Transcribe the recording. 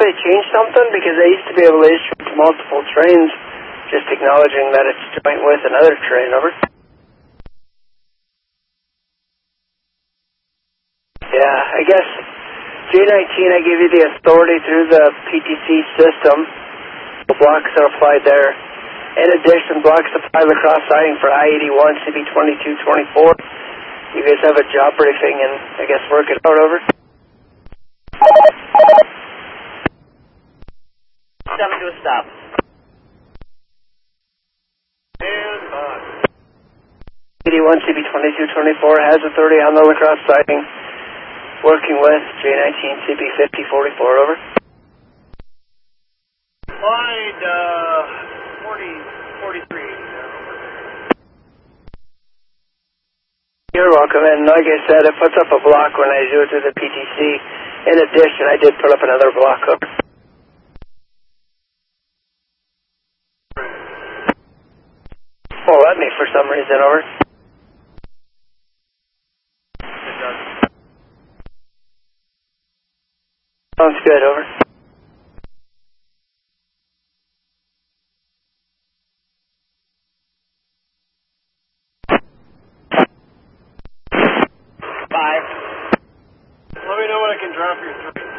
they changed something? Because they used to be able to issue to multiple trains, just acknowledging that it's joint with another train, over. Yeah, I guess J19, I gave you the authority through the PTC system. The blocks are applied there. In addition, blocks applied across siding for I-81, CB2224. You guys have a job briefing and, I guess, work it out, over. 7 to a stop. And 81 CB2224 has authority on the lacrosse siding, working with J19 CB5044, over. Line 43. You're welcome, and like I said, it puts up a block when I do it through the PTC. In addition, I did put up another block, over. Won't let me for some reason, over. Sounds good, over. Let me know when I can drop your 3.